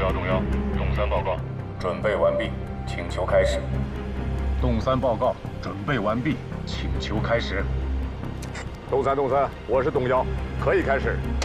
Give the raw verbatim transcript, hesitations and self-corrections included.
幺，洞幺，洞三报告， 准备完毕，请求开始。 洞三报告，准备完毕，请求开始。 洞三，洞三，我是洞幺，可以开始。